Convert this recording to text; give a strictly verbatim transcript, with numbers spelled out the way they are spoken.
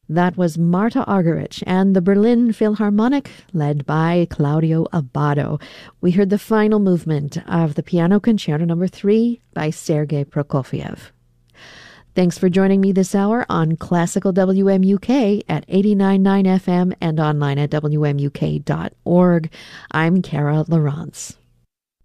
That was Marta Argerich and the Berlin Philharmonic, led by Claudio Abbado. We heard the final movement of the Piano Concerto Number three by Sergei Prokofiev. Thanks for joining me this hour on Classical W M U K at eighty-nine point nine F M and online at W M U K dot org. I'm Kara Lawrence.